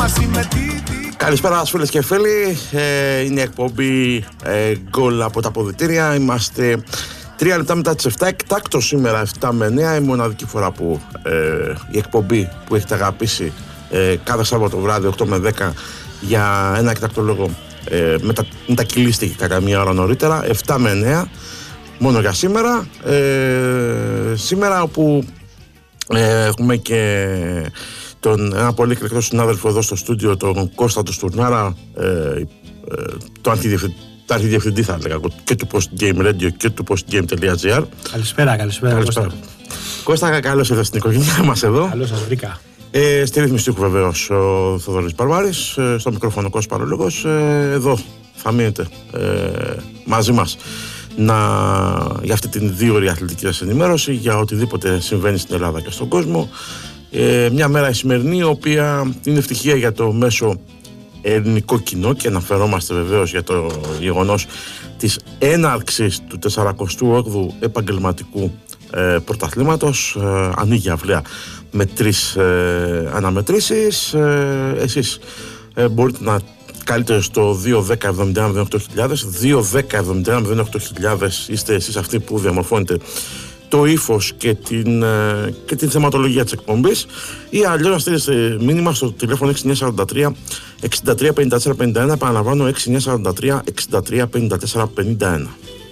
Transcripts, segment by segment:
Καλησπέρα σας φίλες και φίλοι, είναι η εκπομπή γκολ από τα αποδυτήρια. Είμαστε 3 λεπτά μετά τις 7, εκτάκτο σήμερα 7 με 9, η μοναδική φορά που η εκπομπή που έχετε αγαπήσει κάθε Σάββατο βράδυ 8 με 10 για ένα εκτάκτο λόγο μετακυλίστηκε κατά μία ώρα νωρίτερα, 7 με 9 μόνο για σήμερα. Σήμερα όπου έχουμε και ένα πολύ εκλεκτό συνάδελφο εδώ στο στούντιο, τον Κώστα του Στουρνάρα, το αρχιδιευθυντή θα έλεγα και του Post Game Radio και του postgame.gr. Καλησπέρα. Κώστα, καλώς ήρθατε στην οικογένειά μας εδώ. Καλώς σας βρήκα. Στη ρύθμιση του βεβαίως ο Θοδωρής Μπαρβάρης, στο μικρόφωνο Κώστας Παρολόγος. Εδώ θα μείνετε μαζί μας για αυτή την 2ωρη αθλητική σας ενημέρωση για οτιδήποτε συμβαίνει στην Ελλάδα και στον κόσμο. Μια μέρα η σημερινή, η οποία είναι ευτυχία για το μέσο ελληνικό κοινό, και αναφερόμαστε βεβαίως για το γεγονός της έναρξης του 48ου επαγγελματικού πρωταθλήματος. Ανοίγει αυλαία με 3 αναμετρήσεις. Εσείς μπορείτε να καλείτε στο 2-10-71-08.000. 2-10-71-08.000 είστε εσείς αυτοί που διαμορφώνετε το ύφος και την θεματολογία της εκπομπής, ή αλλιώς να στείλετε μήνυμα στο τηλέφωνο 6943 63 54 51. Επαναλαμβάνω, 6943 63 54 51.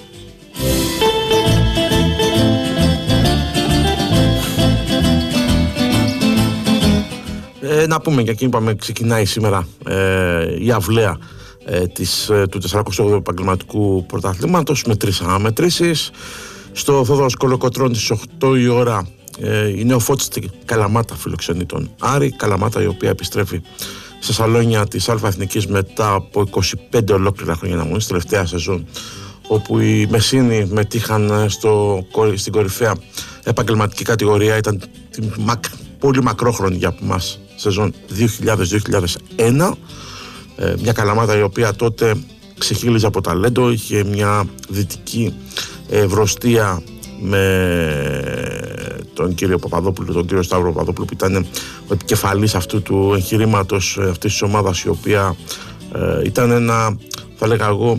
Να πούμε, και εκεί είπαμε, ξεκινάει σήμερα η αυλαία του 48ου επαγγελματικού πρωταθλήματος με 3 αναμετρήσεις. Στο Θόδωρος Κολοκοτρώνης στις 8 η ώρα η νεοφώτιστη Καλαμάτα φιλοξενεί τον Άρη. Καλαμάτα, η οποία επιστρέφει στα σαλόνια της Αλφα-Εθνικής μετά από 25 ολόκληρα χρόνια αναμονής, τελευταία σεζόν όπου οι Μεσίνοι μετήχαν στην κορυφαία επαγγελματική κατηγορία. Ήταν πολύ μακρόχρονη για μας σεζόν 2000-2001. Μια Καλαμάτα η οποία τότε ξεχύλιζε από ταλέντο, είχε μια δυτική ευρωστία με τον κύριο Παπαδόπουλο, τον κύριο Σταύρο Παπαδόπουλο, που ήταν ο επικεφαλής αυτού του εγχειρήματος, αυτής της ομάδας, η οποία ήταν ένα, θα λέγα εγώ,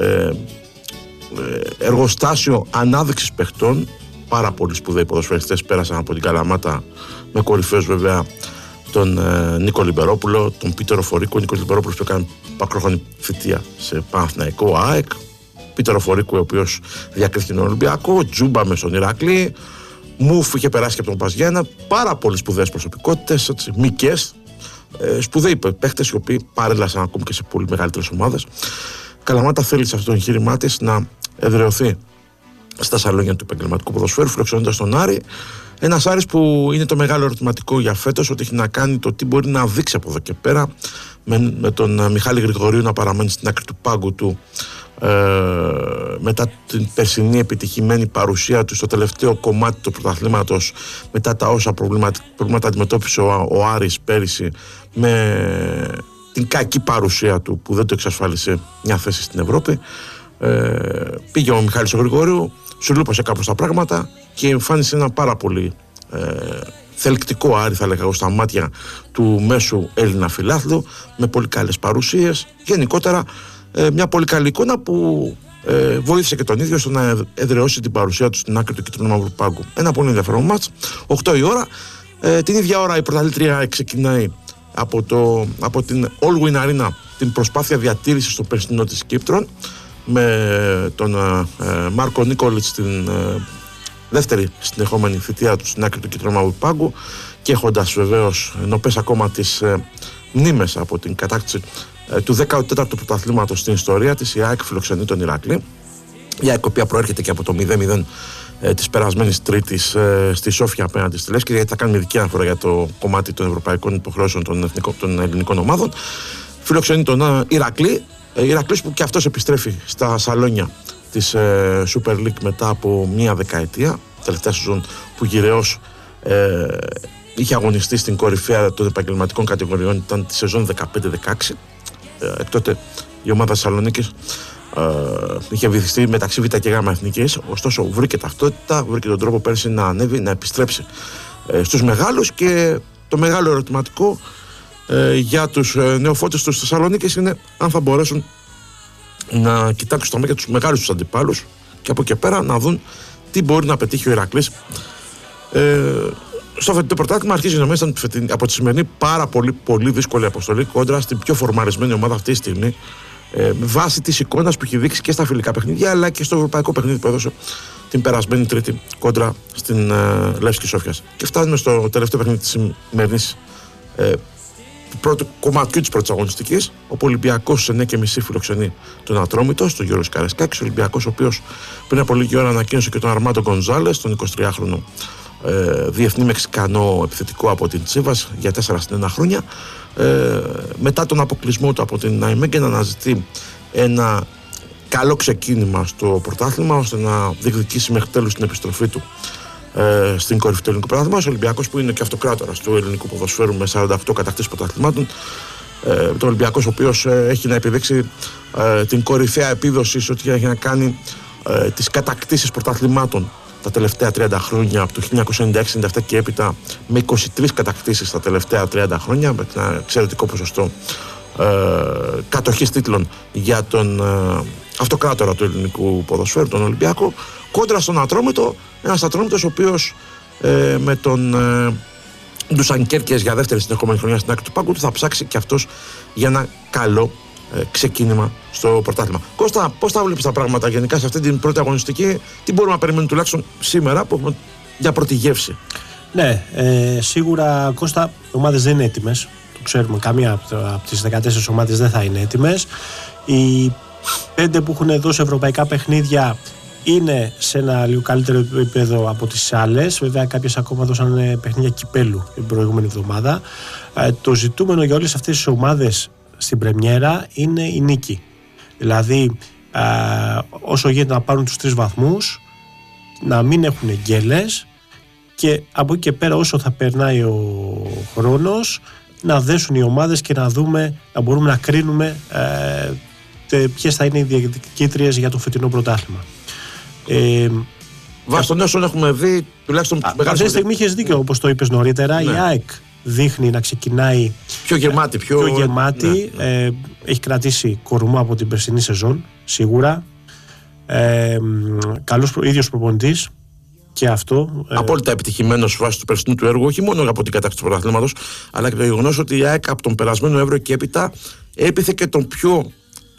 εργοστάσιο ανάδειξης παιχτών. Πάρα πολλοί σπουδαίοι ποδοσφαιριστές πέρασαν από την Καλαμάτα, με κορυφαίους βέβαια τον Νίκο Λιμπερόπουλο, τον Πίτερο Φορίκο. Ο Νίκος Λιμπερόπουλος που έκανε μακρόχρονη θητεία σε Παναθηναϊκό, ΑΕΚ. Πίτερο Φορίκο, ο οποίος διακρίθηκε τον Ολυμπιακό. Τζούμπα με στον Ηρακλή. Μουφ είχε περάσει και από τον Παζιάννα. Πάρα πολλοί σπουδαίες προσωπικότητες, μικές, σπουδαίοι παίχτες, οι οποίοι παρέλασαν ακόμη και σε πολύ μεγαλύτερες ομάδες. Καλαμάτα θέλει σε αυτό το εγχείρημά της να εδραιωθεί στα σαλόνια του επαγγελματικού ποδοσφαίρου, φιλοξενώντας τον Άρη. Ένας Άρης που είναι το μεγάλο ερωτηματικό για φέτος, ότι έχει να κάνει το τι μπορεί να δείξει από εδώ και πέρα, με τον Μιχάλη Γρηγορίου να παραμένει στην άκρη του πάγκου του μετά την περσινή επιτυχημένη παρουσία του στο τελευταίο κομμάτι του πρωταθλήματος, μετά τα όσα προβλήματα αντιμετώπισε ο Άρης πέρυσι, με την κακή παρουσία του που δεν το εξασφάλισε μια θέση στην Ευρώπη. Πήγε ο Μιχάλης ο Γρηγορίου, σουλούπωσε κάπως τα πράγματα και εμφάνισε ένα πάρα πολύ θελκτικό Άρη, θα λέγα εγώ, στα μάτια του μέσου Έλληνα φιλάθλου, με πολύ καλές παρουσίες. Γενικότερα μια πολύ καλή εικόνα που βοήθησε και τον ίδιο στο να εδραιώσει την παρουσία του στην άκρη του κίτρινου μαύρου πάγκου. Ένα πολύ ενδιαφέρον μάτς, 8 η ώρα. Την ίδια ώρα η πρωταθλήτρια ξεκινάει από την All Win Arena την προσπάθεια διατήρησης στο περσινό της Κύπτρων, με τον Μάρκο Νίκολιτς στην δεύτερη συνεχόμενη θητεία του στην άκρη του κίτρινου μαύρου πάγκου, και έχοντας βεβαίως νοπές ακόμα τις μνήμες από την κατάκτηση του 14ου πρωταθλήματος στην ιστορία της. Η ΑΕΚ φιλοξενεί τον Ηρακλή. Η ΑΕΚ, η οποία προέρχεται και από το 0-0 της περασμένης Τρίτης στη Σόφια απέναντι στη Λεύσκη, γιατί θα κάνουμε ειδική αναφορά για το κομμάτι των ευρωπαϊκών υποχρεώσεων των ελληνικών ομάδων. Φιλοξενεί τον Ηρακλή. Ηρακλής που και αυτός επιστρέφει στα σαλόνια της Super League μετά από μία δεκαετία. Τελευταία σεζόν που γυραιός είχε αγωνιστεί στην κορυφαία των επαγγελματικών κατηγοριών ήταν τη σεζόν 15-16. Εκ τότε η ομάδα Θεσσαλονίκης είχε βυθιστεί μεταξύ Β και Γ εθνικής, ωστόσο βρήκε ταυτότητα, βρήκε τον τρόπο πέρσι να ανέβει, να επιστρέψει στους μεγάλους. Και το μεγάλο ερωτηματικό για τους νεοφώτες του Θεσσαλονίκης είναι αν θα μπορέσουν να κοιτάξουν στα μάτια τους μεγάλους τους αντιπάλους και από εκεί πέρα να δουν τι μπορεί να πετύχει ο Ηρακλής. Στο φετινό πρωτάθλημα αρχίζει να μένει από τη σημερινή πάρα πολύ δύσκολη αποστολή κόντρα στην πιο φορμαρισμένη ομάδα αυτή τη στιγμή, με βάση τη εικόνα που έχει δείξει και στα φιλικά παιχνίδια αλλά και στο ευρωπαϊκό παιχνίδι που έδωσε την περασμένη Τρίτη κόντρα στην Λεύσκη Σόφιας. Και φτάνουμε στο τελευταίο παιχνίδι της σημερινής πρώτου κομματιού της πρώτης αγωνιστικής, όπου ο Ολυμπιακός στις 9.30 φιλοξενεί τον Ατρόμητο στο Γιώργος Καραϊσκάκης. Ο Ολυμπιακός, ο οποίος πριν από λίγη ώρα ανακοίνωσε και τον Αρμάντο Γκονζάλες, τον 23χρονο διεθνή Μεξικανό επιθετικό από την Τσίβας για 4 χρόνια. Μετά τον αποκλεισμό του από την Ναϊμέγκεν αναζητεί ένα καλό ξεκίνημα στο πρωτάθλημα ώστε να διεκδικήσει μέχρι τέλους την επιστροφή του στην κορυφή του ελληνικού πρωταθλήματος. Ο Ολυμπιακός, που είναι και αυτοκράτορας του ελληνικού ποδοσφαίρου με 48 κατακτήσεις πρωταθλημάτων, το Ολυμπιακός ο οποίος έχει να επιδείξει την κορυφαία επίδοση σε ό,τι έχει να κάνει τις κατακτήσεις πρωταθλημάτων τα τελευταία 30 χρόνια, από το 1996-97 και έπειτα, με 23 κατακτήσεις τα τελευταία 30 χρόνια, με ένα εξαιρετικό ποσοστό κατοχής τίτλων για τον αυτοκράτορα του ελληνικού ποδοσφαίρου, τον Ολυμπιακό, κόντρα στον Ατρόμητο, ένας Ατρόμητος ο οποίος με τον Ντουσάν Κέρκες για δεύτερη συνεχόμενη χρονιά στην άκρη του πάγκου του θα ψάξει και αυτός για ένα καλό ξεκίνημα στο πρωτάθλημα. Κώστα, πώς θα βλέπεις τα πράγματα γενικά σε αυτή την πρώτη αγωνιστική, τι μπορούμε να περιμένουμε τουλάχιστον σήμερα που έχουμε για πρώτη γεύση? Ναι, σίγουρα, Κώστα, οι ομάδες δεν είναι έτοιμες. Το ξέρουμε, καμία από τις 14 ομάδες δεν θα είναι έτοιμες. Οι 5 που έχουν δώσει ευρωπαϊκά παιχνίδια είναι σε ένα λίγο καλύτερο επίπεδο από τις άλλες. Βέβαια, κάποιες ακόμα δώσαν παιχνίδια κυπέλου την προηγούμενη εβδομάδα. Το ζητούμενο για όλες αυτές τις ομάδες στην πρεμιέρα είναι η νίκη. Δηλαδή, όσο γίνεται να πάρουν τους 3 βαθμούς, να μην έχουν γκέλες και από εκεί και πέρα, όσο θα περνάει ο χρόνος, να δέσουν οι ομάδες και να δούμε, να μπορούμε να κρίνουμε ποιες θα είναι οι διεκδικήτριες για το φετινό πρωτάθλημα. Βάσει των όσων έχουμε δει, τουλάχιστον αυτή τη στιγμή είχες δίκιο, όπως το είπες νωρίτερα. Ναι. Η ΑΕΚ δείχνει να ξεκινάει πιο γεμάτη. Ναι. Έχει κρατήσει κορμό από την περσινή σεζόν, σίγουρα. Καλός ίδιος προπονητής και αυτό. Απόλυτα επιτυχημένος βάσει του περσινού του έργου, όχι μόνο από την κατάκτηση του πρωταθλήματος, αλλά και το γεγονός ότι η ΑΕΚ από τον περασμένο Εύρο και έπειτα έπιθε και τον πιο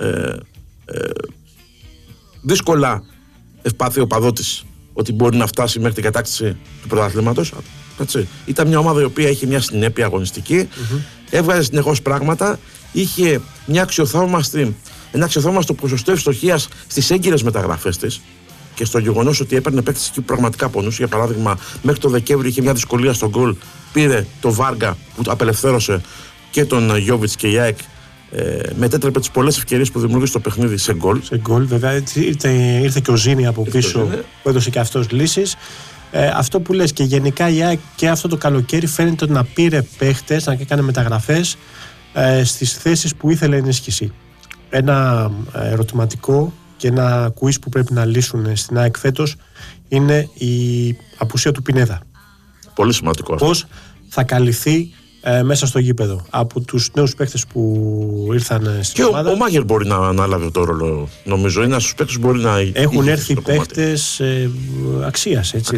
δύσκολα ευπάθη οπαδό της ότι μπορεί να φτάσει μέχρι την κατάκτηση του πρωταθλήματος. Ήταν μια ομάδα η οποία είχε μια συνέπεια αγωνιστική, έβγαζε συνεχώς πράγματα, είχε ένα αξιοθαύμαστο ποσοστό ευστοχίας στις έγκυρες μεταγραφές της και στο γεγονός ότι έπαιρνε παίκτες εκεί που πραγματικά πονούσε. Για παράδειγμα, μέχρι το Δεκέμβρη είχε μια δυσκολία στον γκολ, πήρε το Βάργα που απελευθέρωσε και τον Γιόβιτς και η ΑΕΚ μετέτρεπε τις πολλές ευκαιρίες που δημιούργησε το παιχνίδι σε γκολ. Σε γκολ, βέβαια. Ήρθε και ο Ζήνη από πίσω που έδωσε και αυτός λύσεις. Αυτό που λες, και γενικά η ΑΕΚ και αυτό το καλοκαίρι φαίνεται ότι να πήρε παίχτες, να έκανε μεταγραφές στις θέσεις που ήθελε ενίσχυση. Ένα ερωτηματικό και ένα quiz που πρέπει να λύσουν στην ΑΕΚ φέτος είναι η απουσία του Πινέδα. Πολύ σημαντικό αυτό. Πώς θα καλυφθεί μέσα στο γήπεδο από τους νέους παίκτες που ήρθαν στην ομάδα. Και ο Μάγερ μπορεί να ανάλαβε το ρόλο, νομίζω. Είναι ένας στους παίκτες που μπορεί να έχουν έρθει παίκτες αξίας, έτσι.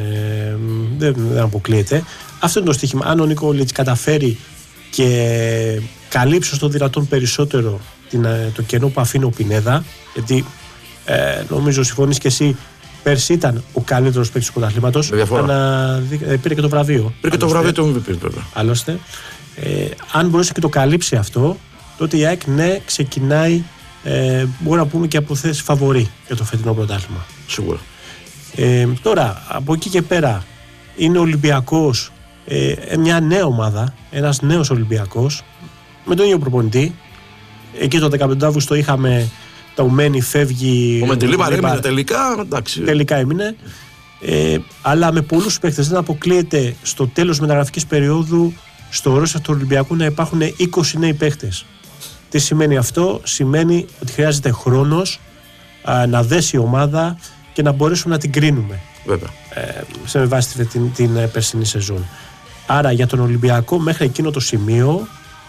Δεν αποκλείεται. Αυτό είναι το στοίχημα. Αν ο Νικόλιτς καταφέρει και καλύψει στο δυνατόν περισσότερο το κενό που αφήνει ο Πινέδα, γιατί νομίζω συμφωνείς και εσύ, πέρσι ήταν ο καλύτερος παίκτης του πρωταθλήματος. Πήρε και το βραβείο. Πήρε και το βραβείο του MVP, βέβαια. Άλλωστε, αν μπορέσει και το καλύψει αυτό, τότε η ΑΕΚ, ναι, ξεκινάει, μπορούμε να πούμε, και από θέση φαβορί για το φετινό πρωτάθλημα. Σίγουρα. Τώρα, από εκεί και πέρα, είναι ο Ολυμπιακός, μια νέα ομάδα, ένας νέος Ολυμπιακός, με τον ίδιο προπονητή. Εκεί το 15 Αύγουστο είχαμε το Μένι, φεύγει. Ο Μεντιλίμπαρ έμεινε τελικά. Εντάξει. Τελικά έμεινε. Αλλά με πολλούς παίκτες. Δεν αποκλείεται στο τέλος της μεταγραφικής περίοδου στο ρόστερ του Ολυμπιακού να υπάρχουν 20 νέοι παίκτες. Τι σημαίνει αυτό? Σημαίνει ότι χρειάζεται χρόνος να δέσει η ομάδα και να μπορέσουμε να την κρίνουμε. Βέβαια. Σε βάση την περσινή σεζόν. Άρα για τον Ολυμπιακό μέχρι εκείνο το σημείο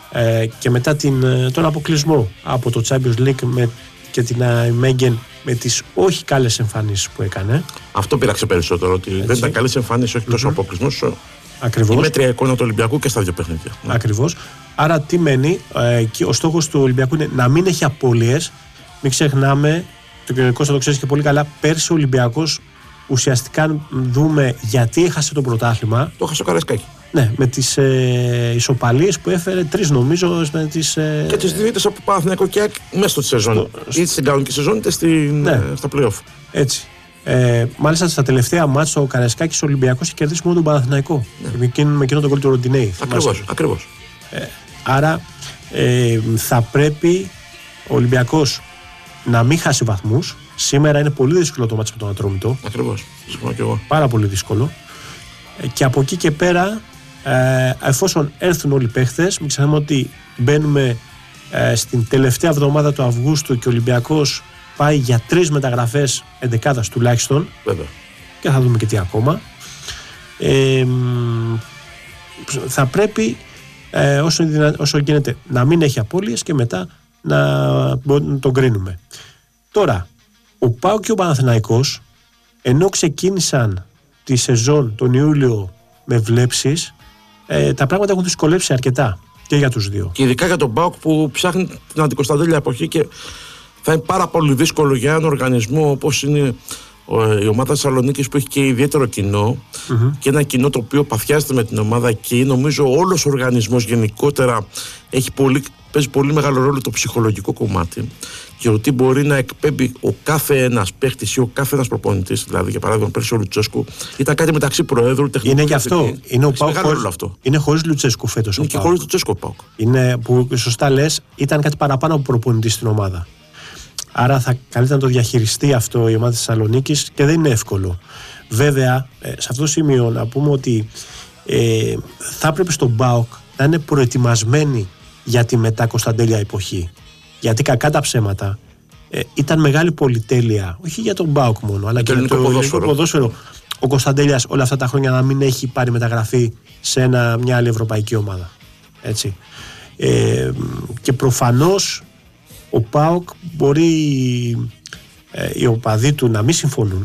και μετά τον αποκλεισμό από το Champions League και την Μέγγεν με τις όχι καλές εμφανίσεις που έκανε. Αυτό πειράξε περισσότερο, ότι δεν ήταν καλές εμφανίσεις, όχι τόσο αποκλεισμός, όσο η μέτρια εικόνα του Ολυμπιακού και στα δύο παιχνίδια. Ακριβώς. Άρα τι μένει, και ο στόχος του Ολυμπιακού είναι να μην έχει απώλειες. Μην ξεχνάμε, το κοινωνικό θα το ξέρεις και πολύ καλά, πέρσι ο Ολυμπιακός ουσιαστικά, αν δούμε γιατί έχασε το πρωτάθλημα. Το έχασε ο Καραϊσκάκη. Ναι, με τις ισοπαλίες που έφερε, 3 νομίζω. Και τις δύο ήττες από Παναθηναϊκό και ΑΕΚ μέσα στη σεζόν. Είτε στην κανονική σεζόν είτε στα play-off. Έτσι. Μάλιστα στα τελευταία μάτσα ο Καραϊσκάκης ο Ολυμπιακός είχε κερδίσει μόνο τον Παναθηναϊκό. Με εκείνον τον γκολ του Ροντινέη. Ακριβώς. Άρα θα πρέπει ο Ολυμπιακός να μην χάσει βαθμούς. Σήμερα είναι πολύ δύσκολο το μάτς με τον Ατρόμητο. Ακριβώς. Συμφωνώ και εγώ. Πάρα πολύ δύσκολο. Και από εκεί και πέρα, εφόσον έρθουν όλοι οι παίχτες, μην ξεχνάμε ότι μπαίνουμε στην τελευταία εβδομάδα του Αυγούστου και ο Ολυμπιακός πάει για 3 μεταγραφές εντεκάδας τουλάχιστον. Βέβαια. Και θα δούμε και τι ακόμα. Θα πρέπει όσο γίνεται να μην έχει απώλειες και μετά να τον κρίνουμε. Τώρα, ο ΠΑΟΚ και ο Παναθηναϊκός, ενώ ξεκίνησαν τη σεζόν τον Ιούλιο με βλέψεις, τα πράγματα έχουν δυσκολέψει αρκετά και για τους δύο. Και ειδικά για τον ΠΑΟΚ που ψάχνει την αντικοσταντέλεια εποχή και θα είναι πάρα πολύ δύσκολο για έναν οργανισμό όπως είναι η ομάδα Θεσσαλονίκης που έχει και ιδιαίτερο κοινό και ένα κοινό το οποίο παθιάζεται με την ομάδα εκεί. Νομίζω όλος ο οργανισμός γενικότερα παίζει πολύ μεγάλο ρόλο το ψυχολογικό κομμάτι και το τι μπορεί να εκπέμπει ο κάθε ένας παίχτης ή ο κάθε ένας προπονητής. Δηλαδή, για παράδειγμα, πέρσι ο Λουτσέσκου ήταν κάτι μεταξύ προέδρου, τεχνικού. Είναι γι' αυτό. Είναι ο ΠΑΟΚ. Είναι χωρίς Λουτσέσκου φέτος. Είναι και χωρίς Λουτσέσκου ο ΠΑΟΚ. Είναι που σωστά λες, ήταν κάτι παραπάνω από προπονητή στην ομάδα. Άρα θα καλύτερα να το διαχειριστεί αυτό η ομάδα της Θεσσαλονίκης και δεν είναι εύκολο. Βέβαια, σε αυτό το σημείο να πούμε ότι θα έπρεπε στον ΠΑΟΚ να είναι προετοιμασμένοι για τη μετά Κωνσταντέλια εποχή. Γιατί κακά τα ψέματα ήταν μεγάλη πολυτέλεια, όχι για τον ΠΑΟΚ μόνο, αλλά και για το ελληνικό ποδόσφαιρο. Ο Κωνσταντέλιας όλα αυτά τα χρόνια να μην έχει πάρει μεταγραφή σε μια άλλη ευρωπαϊκή ομάδα. Έτσι. Και προφανώς ο ΠΑΟΚ μπορεί οι οπαδοί του να μην συμφωνούν,